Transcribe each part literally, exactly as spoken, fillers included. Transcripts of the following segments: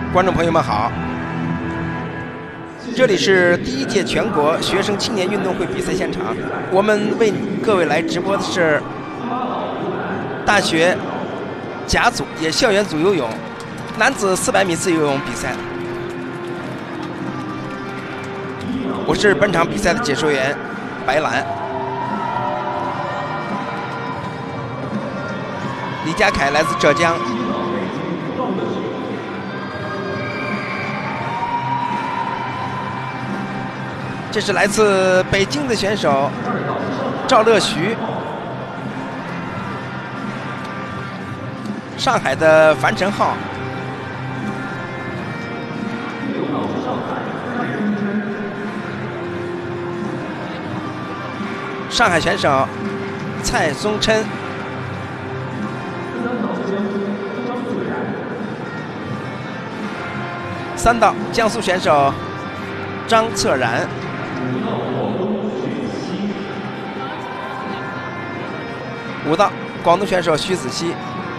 观众朋友们好，这里是第一届全国学生青年运动会比赛现场，我们为各位来直播的是大学甲组也校园组游泳男子四百米自由泳比赛。我是本场比赛的解说员白兰。李佳凯来自浙江。这是来自北京的选手赵乐徐，上海的樊晨浩，上海选手蔡松琛，三道江苏选手张策然，五道广东选手徐子熙，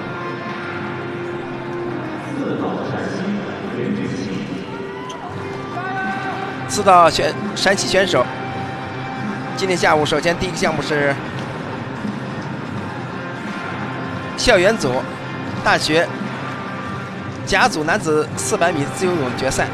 四道选山西选手。今天下午，首先第一个项目是校园组大学甲组男子四百米自由泳决赛。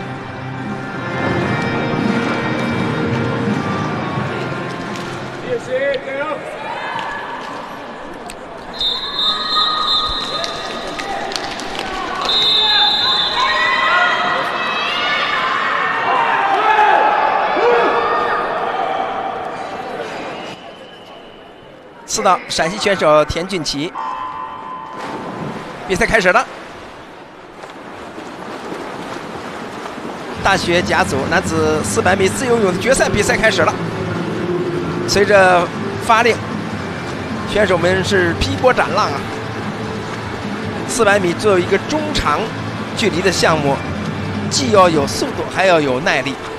四道陕西选手田俊奇，比赛开始了。大学甲组男子四百米自由泳的决赛比赛开始了。随着发令，选手们是劈波斩浪啊！四百米作为一个中长距离的项目，既要有速度，还要有耐力。